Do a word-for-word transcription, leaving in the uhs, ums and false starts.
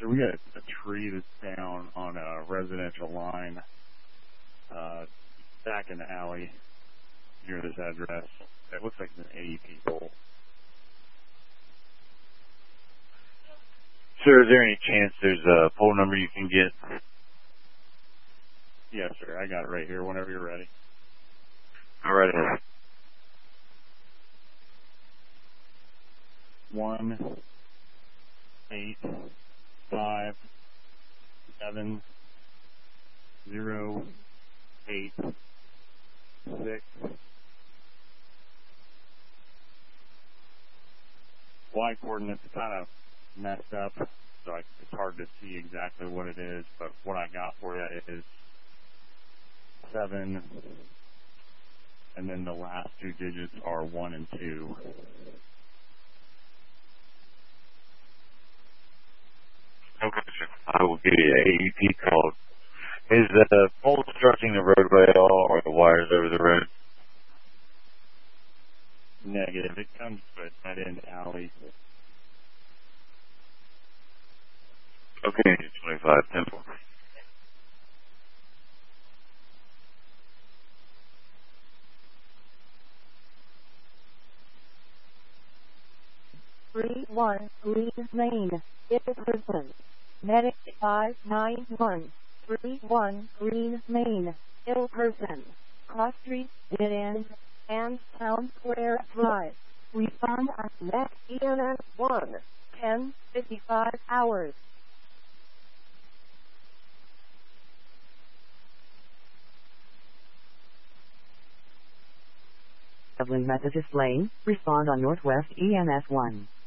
sir, we got a tree that's down on a residential line uh, back in the alley near this address. It looks like it's an eighty people. Sir, is there any chance there's a poll number you can get? Yes, sir. I got it right here whenever you're ready. All right ahead. One, eight, five, seven, zero, eight, six. Y coordinates kind of messed up, so I, it's hard to see exactly what it is, but what I got for you is seven, and then the last two digits are one and two. Okay, sir. I will give you an A E P code. Is the pole obstructing the roadway at all, or the wires over the road? Negative. It comes to a dead-end alley. Okay, twenty-five, ten four. Three one Green Lane, Ilkerson. Medic five nine one three one Green Lane, Ilkerson. Cross Street, Dead End, and Town Square Drive. Respond at next E N S one, ten fifty-five hours. Dublin Methodist Lane, respond on Northwest E N S one.